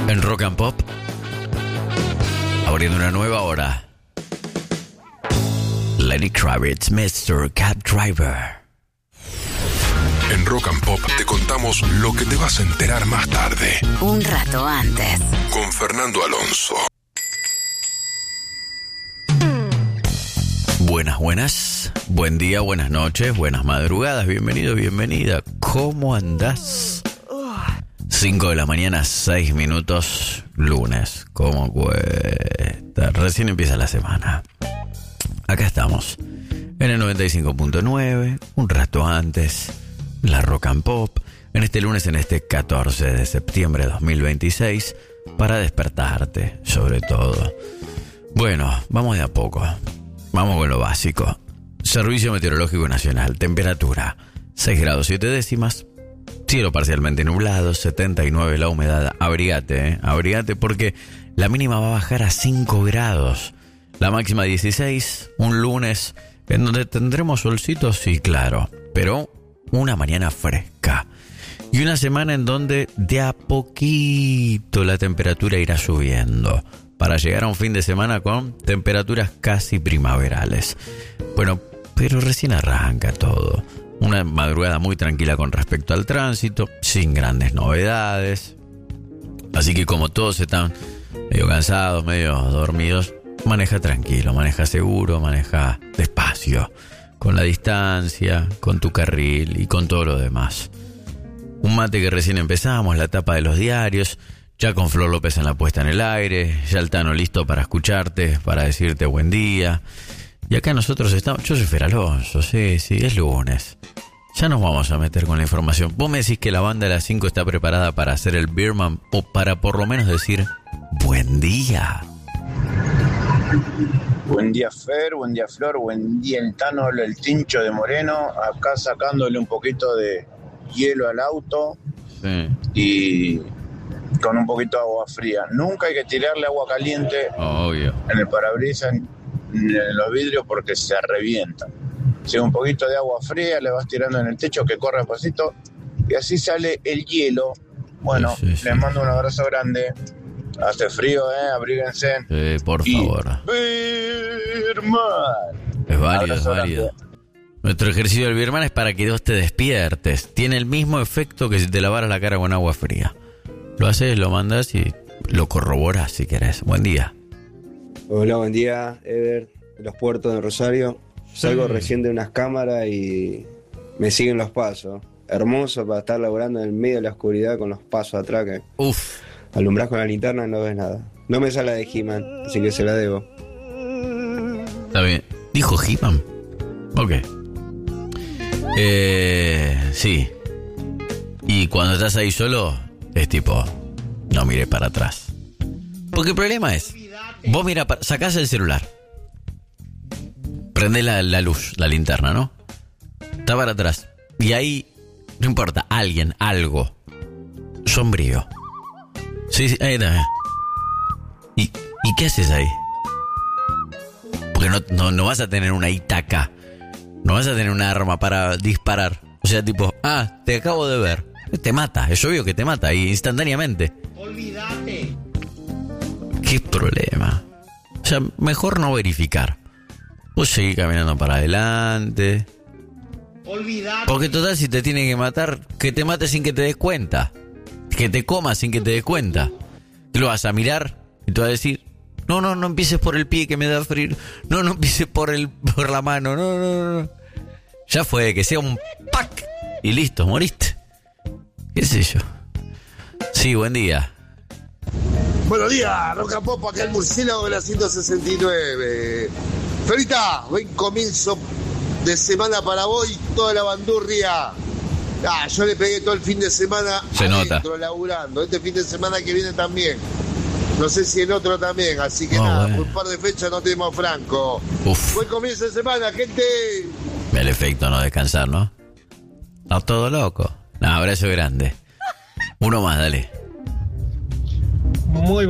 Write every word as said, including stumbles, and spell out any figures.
En Rock and Pop, abriendo una nueva hora, Lenny Kravitz, mister Cab Driver. En Rock and Pop te contamos lo que te vas a enterar más tarde. Un rato antes. Con Fernando Alonso. Buenas, buenas. Buen día, buenas noches, buenas madrugadas. Bienvenido, bienvenida. ¿Cómo andás? cinco de la mañana, seis minutos, lunes. ¿Cómo cuesta? Recién empieza la semana. Acá estamos, en el noventa y cinco punto nueve, un rato antes, la Rock and Pop, en este lunes, en este catorce de septiembre de dos mil veintiséis, para despertarte, sobre todo. Bueno, vamos de a poco. Vamos con lo básico. Servicio Meteorológico Nacional, temperatura seis grados siete décimas. Cielo parcialmente nublado, setenta y nueve la humedad. Abrigate, ¿eh? Abrigate porque la mínima va a bajar a cinco grados. La máxima dieciséis, un lunes en donde tendremos solcito, sí, claro, pero una mañana fresca. Y una semana en donde de a poquito la temperatura irá subiendo para llegar a un fin de semana con temperaturas casi primaverales. Bueno, pero recién arranca todo. Una madrugada muy tranquila con respecto al tránsito, sin grandes novedades. Así que como todos están medio cansados, medio dormidos, maneja tranquilo, maneja seguro, maneja despacio, con la distancia, con tu carril y con todo lo demás. Un mate que recién empezamos, la tapa de los diarios, ya con Flor López en la puesta en el aire, ya el Tano listo para escucharte, para decirte buen día. Y acá nosotros estamos, yo soy Fer Alonso, sí, sí, es lunes. Ya nos vamos a meter con la información. ¿Vos me decís que la banda de las cinco está preparada para hacer el Beerman o para por lo menos decir buen día? Buen día Fer, buen día Flor, buen día el Tano, el Tincho de Moreno, acá sacándole un poquito de hielo al auto, Sí. Y con un poquito de agua fría. Nunca hay que tirarle agua caliente Obvio. en el parabrisas, en los vidrios, porque se revientan. Si un poquito de agua fría le vas tirando en el techo, que corra pasito, y así sale el hielo. Bueno, Sí, sí, sí. les mando un abrazo grande. Hace frío, eh, abríguense. Sí, por Y favor. Birman. Es válido, es Abrazo válido. grande. Nuestro ejercicio del Birman es para que vos te despiertes. Tiene el mismo efecto que si te lavaras la cara con agua fría. Lo haces, lo mandas y lo corroboras si querés. Buen día. Hola, buen día, Ever, de los puertos de Rosario. Salgo Sí. recién de unas cámaras y me siguen los pasos. Hermoso para estar laburando en el medio de la oscuridad con los pasos atrás, que Uf. alumbrás con la linterna y no ves nada. No me sale la de He-Man, así que se la debo. Está bien. ¿Dijo He-Man? Ok. Eh, sí. Y cuando estás ahí solo, es tipo, no mires para atrás. Porque el problema es, vos mira, sacás el celular, prendés la, la luz, la linterna, ¿no? Está para atrás. Y ahí, no importa, alguien, algo, sombrío. Sí, sí, ahí está. ¿Y, ¿y qué haces ahí? Porque no, no, no vas a tener una Itaca. No vas a tener un arma para disparar. O sea, tipo, ah, te acabo de ver. Te mata, es obvio que te mata, y instantáneamente. Olvídate. ¿Qué problema? O sea, mejor no verificar. Vos seguís caminando para adelante. Olvídate. Porque total, si te tiene que matar, que te mate sin que te des cuenta. Que te coma sin que te des cuenta. Lo vas a mirar y te vas a decir, no, no, no empieces por el pie que me da frío. No, no empieces por el por la mano. No, no, no. Ya fue, que sea un pack y listo, moriste. ¿Qué sé yo? Sí, buen día. Buenos días, Rock and Pop, acá el murciélago de la ciento sesenta y nueve. Florita, buen comienzo de semana para vos y toda la bandurria. Ah, yo le pegué todo el fin de semana Se adentro, nota. laburando. Este fin de semana que viene también. No sé si el otro también, así que Oh, nada, bueno. por un par de fechas no tenemos franco. Uf, Buen comienzo de semana, gente. el efecto no descansar, ¿no? Está todo loco. No, abrazo grande. Uno más, dale. Muy